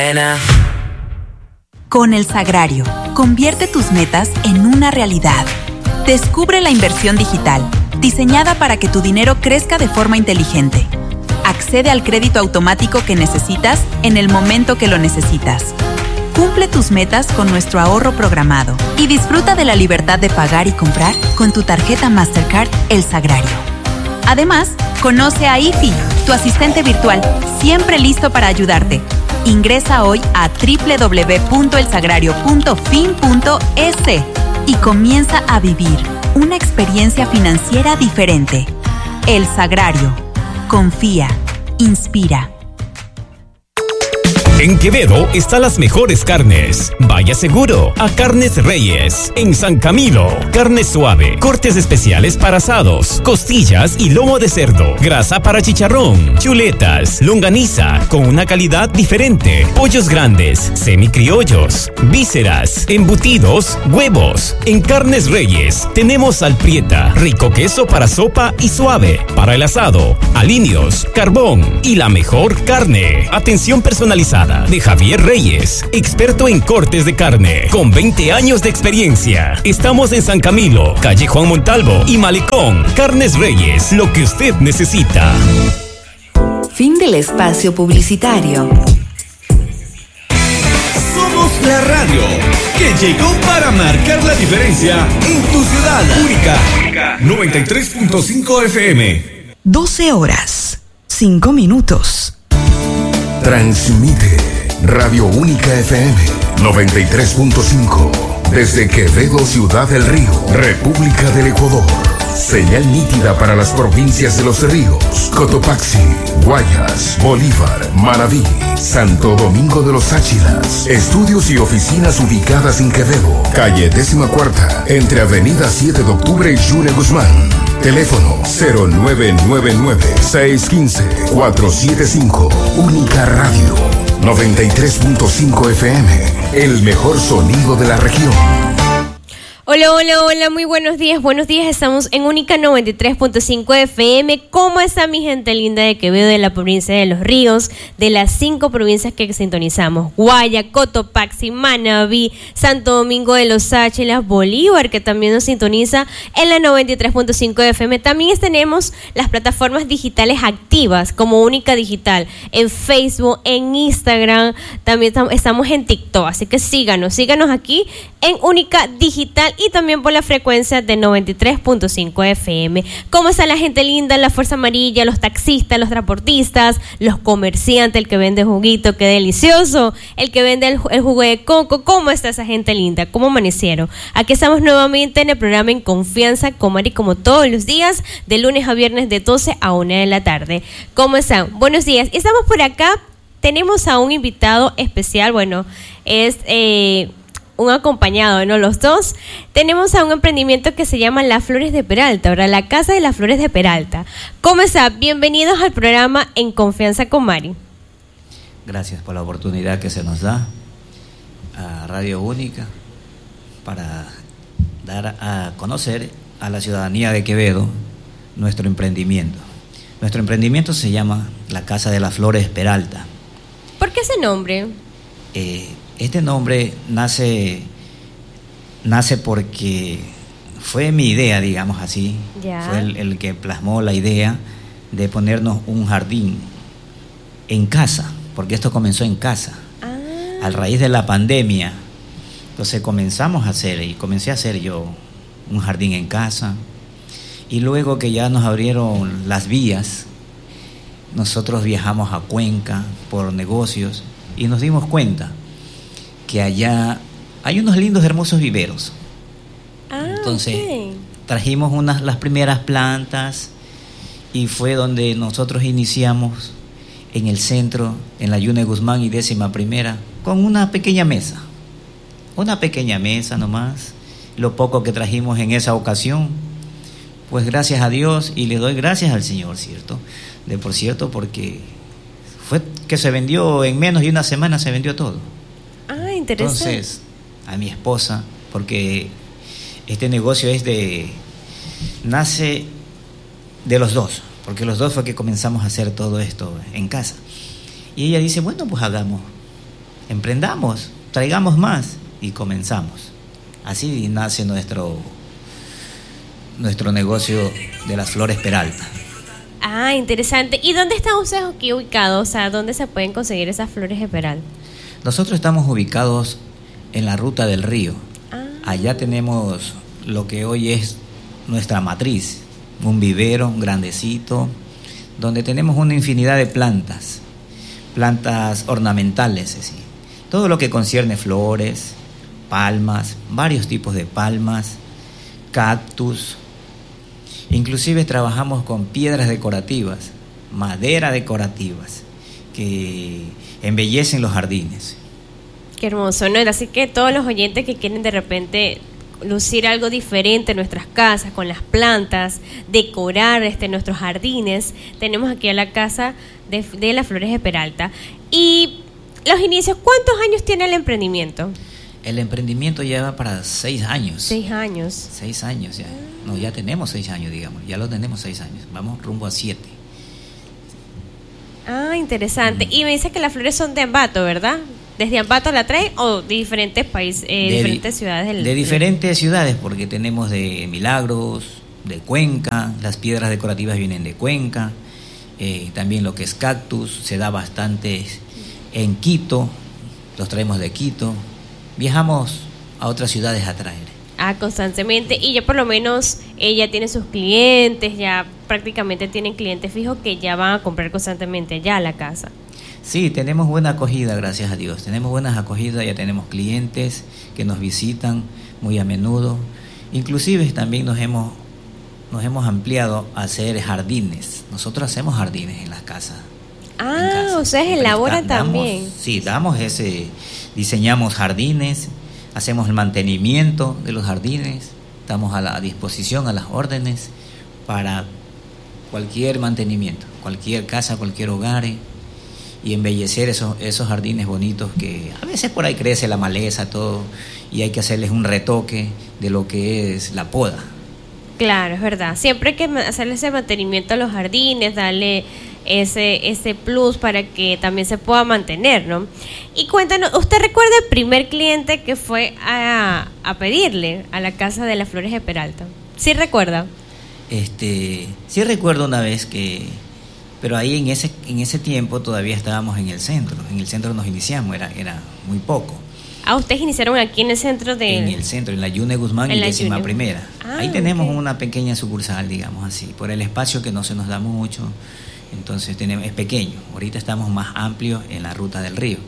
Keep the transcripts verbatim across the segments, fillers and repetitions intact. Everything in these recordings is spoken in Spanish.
Con El Sagrario, convierte tus metas en una realidad. Descubre la inversión digital, diseñada para que tu dinero crezca de forma inteligente. Accede al crédito automático que necesitas en el momento que lo necesitas. Cumple tus metas con nuestro ahorro programado y disfruta de la libertad de pagar y comprar con tu tarjeta Mastercard El Sagrario. Además, conoce a I F I, tu asistente virtual, siempre listo para ayudarte. Ingresa hoy a doble u doble u doble u punto el sagrario punto fin punto es y comienza a vivir una experiencia financiera diferente. El Sagrario. Confía. Inspira. En Quevedo están las mejores carnes. Vaya seguro a Carnes Reyes. En San Camilo, carne suave, cortes especiales para asados, costillas y lomo de cerdo, grasa para chicharrón, chuletas, longaniza con una calidad diferente, pollos grandes, semicriollos, vísceras, embutidos, huevos. En Carnes Reyes tenemos alprieta, rico queso para sopa y suave, para el asado, aliños, carbón y la mejor carne. Atención personalizada de Javier Reyes, experto en cortes de carne, con veinte años de experiencia. Estamos en San Camilo, calle Juan Montalvo y Malecón. Carnes Reyes, lo que usted necesita. Fin del espacio publicitario. Somos la radio que llegó para marcar la diferencia en tu ciudad. Única, noventa y tres punto cinco F M. doce horas, cinco minutos. Transmite Radio Única F M noventa y tres punto cinco desde Quevedo, Ciudad del Río, República del Ecuador. Señal nítida para las provincias de Los Ríos, Cotopaxi, Guayas, Bolívar, Manabí, Santo Domingo de los Áchilas. Estudios y oficinas ubicadas en Quevedo, calle décima cuarta, entre Avenida siete de octubre y June Guzmán. Teléfono cero nueve nueve nueve, seis uno cinco, cuatro siete cinco. Única Radio noventa y tres punto cinco F M, el mejor sonido de la región. Hola, hola, hola, muy buenos días, buenos días, estamos en Única noventa y tres punto cinco F M. ¿Cómo está mi gente linda de Quevedo, de la provincia de Los Ríos, de las cinco provincias que sintonizamos? Guaya, Cotopaxi, Manabí, Santo Domingo de los Áchilas, Bolívar, que también nos sintoniza en la noventa y tres punto cinco F M. También tenemos las plataformas digitales activas como Única Digital, en Facebook, en Instagram, también estamos en TikTok, así que síganos, síganos aquí en Única Digital y también por la frecuencia de noventa y tres punto cinco F M. ¿Cómo está la gente linda, la Fuerza Amarilla, los taxistas, los transportistas, los comerciantes, el que vende juguito, qué delicioso, el que vende el, el jugo de coco? ¿Cómo está esa gente linda? ¿Cómo amanecieron? Aquí estamos nuevamente en el programa En Confianza con Mari, como todos los días, de lunes a viernes de doce a una de la tarde. ¿Cómo están? Buenos días. Estamos por acá, tenemos a un invitado especial, bueno, es... Eh, un acompañado, ¿no? Los dos. Tenemos a un emprendimiento que se llama Las Flores de Peralta, ahora la Casa de las Flores de Peralta. ¿Cómo está? Bienvenidos al programa En Confianza con Mari. Gracias por la oportunidad que se nos da a Radio Única para dar a conocer a la ciudadanía de Quevedo nuestro emprendimiento. Nuestro emprendimiento se llama La Casa de las Flores Peralta. ¿Por qué ese nombre? Eh, Este nombre nace, nace porque fue mi idea, digamos así. Ya. Fue el, el que plasmó la idea de ponernos un jardín en casa, porque esto comenzó en casa. Ah. A raíz de la pandemia, entonces comenzamos a hacer, y comencé a hacer yo un jardín en casa. Y luego que ya nos abrieron las vías, nosotros viajamos a Cuenca por negocios y nos dimos cuenta que allá hay unos lindos, hermosos viveros. Ah, entonces okay. Trajimos unas las primeras plantas y fue donde nosotros iniciamos en el centro, en la Yune Guzmán y décima primera, con una pequeña mesa, una pequeña mesa nomás, lo poco que trajimos en esa ocasión, pues gracias a Dios, y le doy gracias al Señor, ¿cierto? De por cierto, porque fue que se vendió en menos de una semana, se vendió todo. Ah, interesante. Entonces, a mi esposa, porque este negocio es de, nace de los dos, porque los dos fue que comenzamos a hacer todo esto en casa. Y ella dice, bueno, pues hagamos, emprendamos, traigamos más y comenzamos. Así nace nuestro, nuestro negocio de las flores Peralta. Ah, interesante. ¿Y dónde están ustedes aquí ubicados? O sea, ¿dónde se pueden conseguir esas flores de Peralta? Nosotros estamos ubicados en la Ruta del Río. Ah. Allá tenemos lo que hoy es nuestra matriz, un vivero grandecito, donde tenemos una infinidad de plantas, plantas ornamentales, es decir, todo lo que concierne flores, palmas, varios tipos de palmas, cactus. Inclusive trabajamos con piedras decorativas, madera decorativas, que embellecen los jardines. Qué hermoso, ¿no? Así que todos los oyentes que quieren de repente lucir algo diferente en nuestras casas, con las plantas, decorar este, nuestros jardines, tenemos aquí a la casa de, de las flores de Peralta. Y los inicios, ¿cuántos años tiene el emprendimiento? El emprendimiento lleva para seis años. Seis años. Seis años ya. No, ya tenemos seis años, digamos. Ya lo tenemos seis años. Vamos rumbo a siete. Ah, interesante. Mm. Y me dice que las flores son de Ambato, ¿verdad? ¿Desde Ambato la traen o de diferentes países, eh, de diferentes ciudades? Del, de diferentes ciudades, porque tenemos de Milagros, de Cuenca, las piedras decorativas vienen de Cuenca, eh, también lo que es cactus, se da bastante en Quito, los traemos de Quito, viajamos a otras ciudades a traer. Ah, constantemente, y ya por lo menos ella tiene sus clientes, ya prácticamente tienen clientes fijos que ya van a comprar constantemente allá a la casa. Sí, tenemos buena acogida, gracias a Dios. Tenemos buenas acogidas, ya tenemos clientes que nos visitan muy a menudo. Inclusive también nos hemos, nos hemos ampliado a hacer jardines. Nosotros hacemos jardines en las casas. Ah, ustedes elaboran también. Sí, damos ese, diseñamos jardines, hacemos el mantenimiento de los jardines, estamos a la disposición, a las órdenes para cualquier mantenimiento, cualquier casa, cualquier hogar, y embellecer esos, esos jardines bonitos que a veces por ahí crece la maleza, todo, y hay que hacerles un retoque de lo que es la poda. Claro, es verdad. Siempre hay que hacerle ese mantenimiento a los jardines, darle ese ese plus para que también se pueda mantener, ¿no? Y cuéntanos, ¿usted recuerda el primer cliente que fue a, a pedirle a la casa de las flores de Peralta? ¿Sí recuerda? Este, sí recuerdo una vez que, pero ahí en ese en ese tiempo todavía estábamos en el centro, en el centro nos iniciamos, era era muy poco. Ah, ustedes iniciaron aquí en el centro de... En el centro, en la Yune Guzmán y décima primera. Ah, ahí tenemos okay. una pequeña sucursal, digamos así, por el espacio que no se nos da mucho, entonces tenemos, es pequeño. Ahorita estamos más amplios en la Ruta del Río.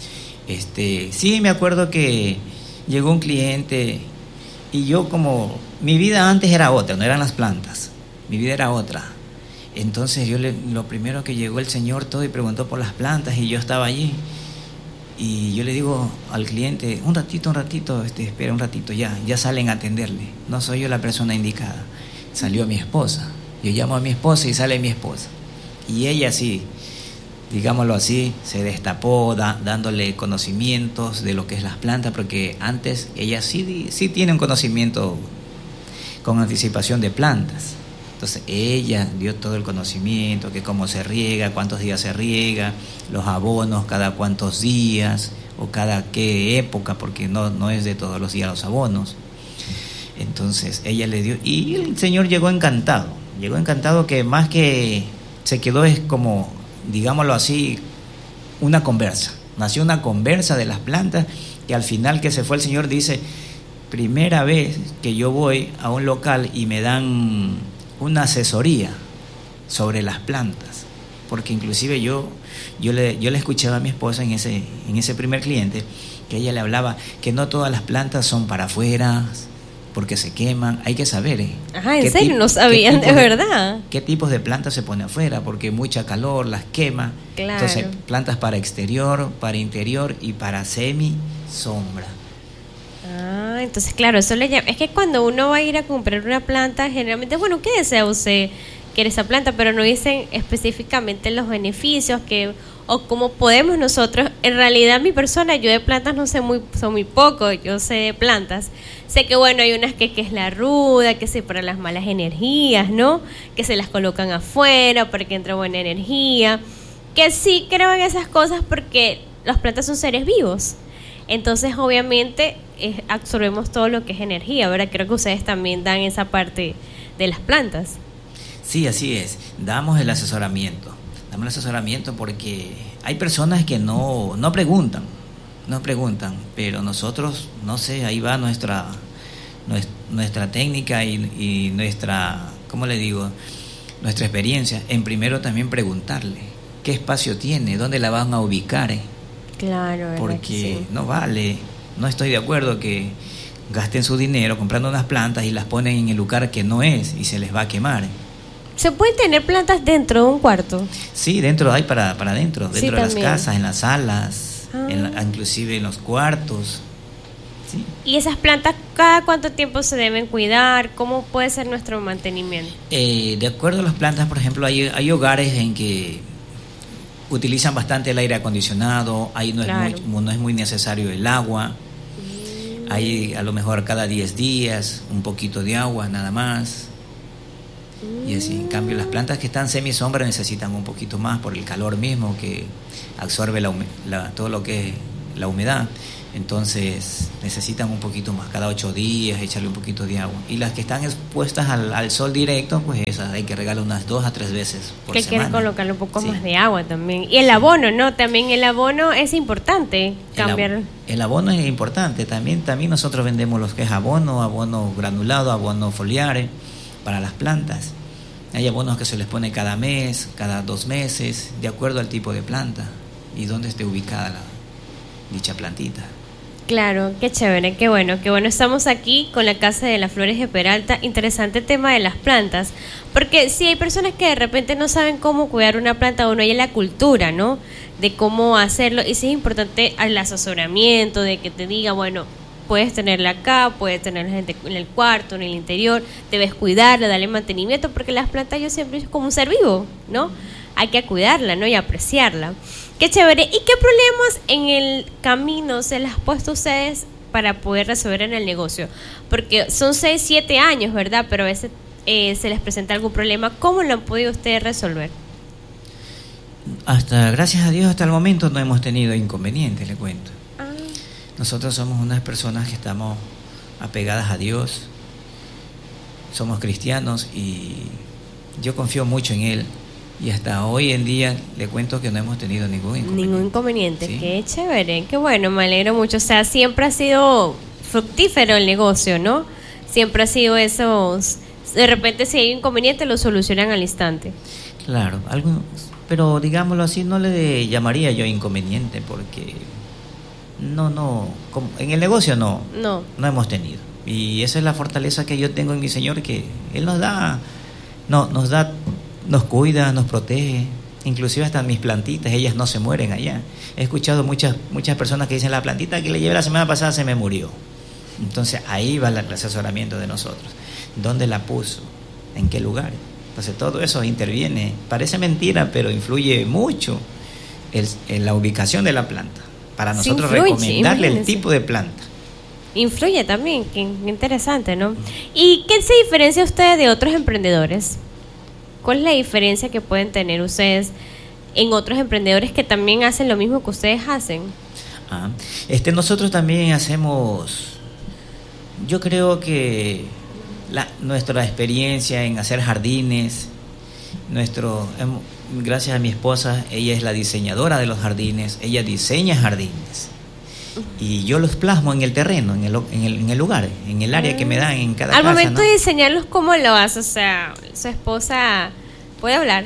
Este, sí, me acuerdo que llegó un cliente y yo como... Mi vida antes era otra, no eran las plantas, mi vida era otra. Entonces yo le, lo primero que llegó el señor todo y preguntó por las plantas y yo estaba allí. Y yo le digo al cliente, un ratito, un ratito, este, espera un ratito, ya, ya salen a atenderle. No soy yo la persona indicada. Salió mi esposa. Yo llamo a mi esposa y sale mi esposa. Y ella sí, digámoslo así, se destapó da, dándole conocimientos de lo que es las plantas, porque antes ella sí, sí tiene un conocimiento con anticipación de plantas. Entonces ella dio todo el conocimiento, que cómo se riega, cuántos días se riega, los abonos cada cuántos días o cada qué época, porque no, no es de todos los días los abonos. Entonces ella le dio, y el señor llegó encantado, llegó encantado que más que se quedó es como, digámoslo así, una conversa. Nació una conversa de las plantas que al final que se fue el señor dice, primera vez que yo voy a un local y me dan una asesoría sobre las plantas, porque inclusive yo yo le yo le escuchaba a mi esposa en ese en ese primer cliente que ella le hablaba que no todas las plantas son para afuera porque se queman, hay que saber ¿eh? Ajá, en serio, no sabían de verdad qué tipos de plantas se pone afuera, porque mucha calor las quema. Claro. Entonces plantas para exterior, para interior y para semi sombra. Ah, entonces claro, eso le llama. Es que cuando uno va a ir a comprar una planta, generalmente, bueno, ¿qué desea usted? Quiere esa planta, pero no dicen específicamente los beneficios que o cómo podemos nosotros. En realidad, mi persona, yo de plantas no sé muy, son muy poco. Yo sé de plantas. Sé que bueno, hay unas que, que es la ruda, que se para las malas energías, ¿no? Que se las colocan afuera para que entre buena energía. Que sí creo en esas cosas porque las plantas son seres vivos. Entonces, obviamente, eh, absorbemos todo lo que es energía, ¿verdad? Creo que ustedes también dan esa parte de las plantas. Sí, así es. Damos el asesoramiento. Damos el asesoramiento porque hay personas que no, no preguntan, no preguntan, pero nosotros, no sé, ahí va nuestra, nuestra técnica y, y nuestra, ¿cómo le digo? Nuestra experiencia en primero también preguntarle qué espacio tiene, dónde la van a ubicar, ¿eh? Claro, porque sí. No vale, no estoy de acuerdo que gasten su dinero comprando unas plantas y las ponen en el lugar que no es y se les va a quemar. ¿Se pueden tener plantas dentro de un cuarto? Sí, dentro hay para para dentro, dentro sí, de también. Las casas, en las salas, ah. en la, inclusive en los cuartos. Sí. ¿Y esas plantas cada cuánto tiempo se deben cuidar? ¿Cómo puede ser nuestro mantenimiento? Eh, de acuerdo a las plantas, por ejemplo, hay, hay hogares en que utilizan bastante el aire acondicionado, ahí no, claro. es, muy, no es muy necesario el agua, mm. ahí a lo mejor cada diez días un poquito de agua nada más, mm. y así. En cambio las plantas que están semisombra necesitan un poquito más por el calor mismo que absorbe la, la, todo lo que es la humedad, entonces necesitan un poquito más, cada ocho días echarle un poquito de agua. Y las que están expuestas al, al sol directo, pues esas hay que regarle unas dos a tres veces por que semana. Que quieren colocarle un poco sí. más de agua también. Y el abono, ¿no? También el abono es importante cambiar. El, ab- el abono es importante, también, también nosotros vendemos los que es abono, abono granulado, abono foliar para las plantas. Hay abonos que se les pone cada mes, cada dos meses, de acuerdo al tipo de planta y dónde esté ubicada la, dicha plantita. Claro, qué chévere, qué bueno, qué bueno. Estamos aquí con la Casa de las Flores de Peralta. Interesante tema de las plantas, porque sí hay personas que de repente no saben cómo cuidar una planta o no hay la cultura, ¿no? De cómo hacerlo, y sí es importante el asesoramiento, de que te diga, bueno, puedes tenerla acá, puedes tenerla en el cuarto, en el interior, debes cuidarla, darle mantenimiento, porque las plantas yo siempre es como un ser vivo, ¿no? Hay que cuidarla, ¿no? Y apreciarla. Qué chévere. ¿Y qué problemas en el camino se les ha puesto a ustedes para poder resolver en el negocio? Porque son seis, siete años, ¿verdad? Pero a veces eh, se les presenta algún problema. ¿Cómo lo han podido ustedes resolver? Hasta, gracias a Dios, hasta el momento no hemos tenido inconvenientes, le cuento. Ah. Nosotros somos unas personas que estamos apegadas a Dios, somos cristianos y yo confío mucho en Él. Y hasta hoy en día le cuento que no hemos tenido ningún inconveniente. Ningún inconveniente, ¿sí? Qué chévere, qué bueno, me alegro mucho. O sea, siempre ha sido fructífero el negocio, ¿no? Siempre ha sido esos... De repente si hay inconveniente lo solucionan al instante. Claro, algo, pero digámoslo así, no le llamaría yo inconveniente porque no, no, como en el negocio no, no, no hemos tenido. Y esa es la fortaleza que yo tengo en mi Señor, que Él nos da, no, nos da... nos cuida, nos protege, inclusive hasta mis plantitas, ellas no se mueren allá. He escuchado muchas muchas personas que dicen, la plantita que le llevé la semana pasada se me murió. Entonces ahí va el asesoramiento de nosotros. ¿Dónde la puso? ¿En qué lugar? Entonces todo eso interviene. Parece mentira, pero influye mucho el, en la ubicación de la planta. Para nosotros sí, influye, recomendarle imagínense. El tipo de planta. Influye también, qué interesante, ¿no? ¿Y qué se diferencia usted de otros emprendedores? ¿Cuál es la diferencia que pueden tener ustedes en otros emprendedores que también hacen lo mismo que ustedes hacen? Ah, este, nosotros también hacemos, yo creo que la, nuestra experiencia en hacer jardines, nuestro, gracias a mi esposa, ella es la diseñadora de los jardines, ella diseña jardines. Y yo los plasmo en el terreno, en el, en el, en el lugar, en el área que me dan en cada Al casa. Al momento ¿no? de diseñarlos, ¿cómo lo hace? O sea, su esposa puede hablar.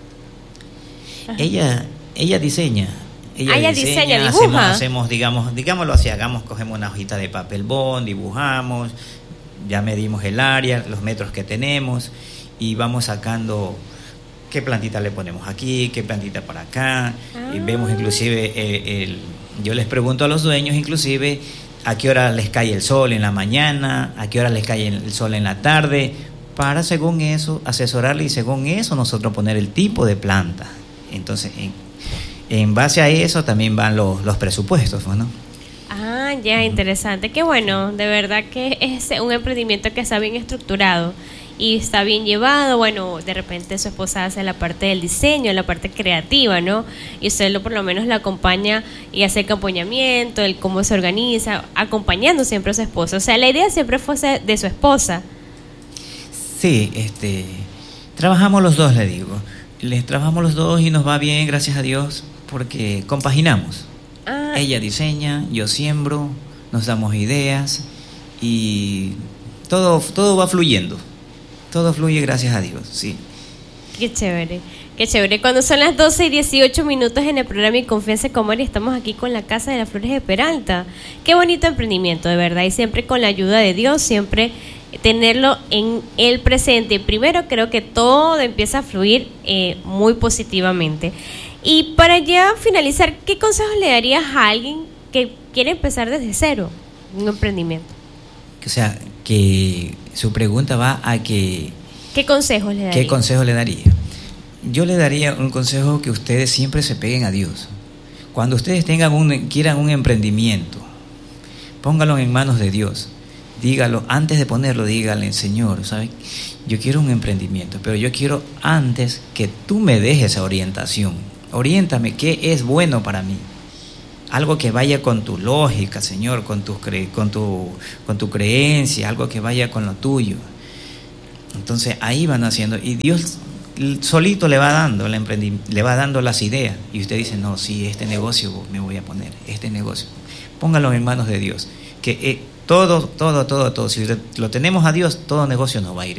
Ella, ella diseña. Ella, ah, ella diseña, diseña, dibuja. Hacemos, hacemos, digamos, digámoslo así, hagamos, cogemos una hojita de papel bond, dibujamos, ya medimos el área, los metros que tenemos y vamos sacando qué plantita le ponemos aquí, qué plantita para acá. Ah. Y vemos inclusive eh, el yo les pregunto a los dueños inclusive a qué hora les cae el sol en la mañana, a qué hora les cae el sol en la tarde, para según eso asesorarle y según eso nosotros poner el tipo de planta. Entonces en, en base a eso también van los, los presupuestos, ¿no? Ah, ya, uh-huh. Interesante. Qué bueno, de verdad que es un emprendimiento que está bien estructurado y está bien llevado, bueno, de repente su esposa hace la parte del diseño, la parte creativa, ¿no? Y usted lo, por lo menos la acompaña y hace el acompañamiento, el cómo se organiza, acompañando siempre a su esposa. O sea, la idea siempre fue de su esposa. Sí, este, trabajamos los dos, le digo. Les trabajamos los dos y nos va bien, gracias a Dios, porque compaginamos. Ah. Ella diseña, yo siembro, nos damos ideas y todo, todo va fluyendo. Todo fluye gracias a Dios, sí. Qué chévere, qué chévere. Cuando son las doce y dieciocho minutos en el programa Y Confianza con Mari, estamos aquí con la Casa de las Flores de Peralta. Qué bonito emprendimiento, de verdad, y siempre con la ayuda de Dios, siempre tenerlo en el presente. Primero, creo que todo empieza a fluir eh, muy positivamente. Y para ya finalizar, ¿qué consejos le darías a alguien que quiere empezar desde cero un emprendimiento? O sea, que su pregunta va a que... ¿Qué consejos le daría? ¿Qué consejo le daría? Yo le daría un consejo, que ustedes siempre se peguen a Dios. Cuando ustedes tengan un, quieran un emprendimiento, póngalo en manos de Dios. Dígalo, antes de ponerlo, dígale, Señor, ¿sabes? Yo quiero un emprendimiento, pero yo quiero antes que tú me dejes esa orientación. Oriéntame qué es bueno para mí. Algo que vaya con tu lógica, Señor, con tu, cre- con tu, con tu creencia, algo que vaya con lo tuyo. Entonces ahí van haciendo, y Dios solito le va dando el emprendi- le va dando las ideas, y usted dice, no, sí, este negocio me voy a poner, este negocio. Póngalo en manos de Dios, que eh, todo, todo, todo, todo, si lo tenemos a Dios, todo negocio nos va a ir